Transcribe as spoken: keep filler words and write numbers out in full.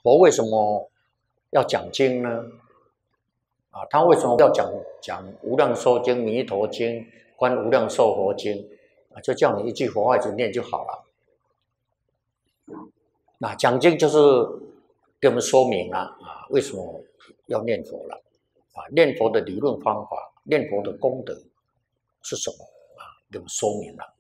佛为什么要讲经呢？啊，他为什么要讲讲《无量寿经》《弥陀经》《观无量寿佛经》啊？就叫你一句佛号一直念就好了。那讲经就是给我们说明了啊，为什么要念佛了啊？念佛的理论方法，念佛的功德是什么啊？给我们说明了。